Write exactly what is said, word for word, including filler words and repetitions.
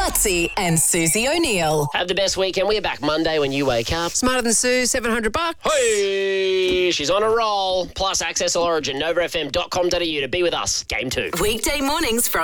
Lutzi and Susie O'Neill. Have the best weekend. We're back Monday when you wake up. Smarter Than Sue, seven hundred bucks. Hey, she's on a roll. Plus, access Origin, nova f m dot com dot a u to be with us. Game two. Weekday mornings from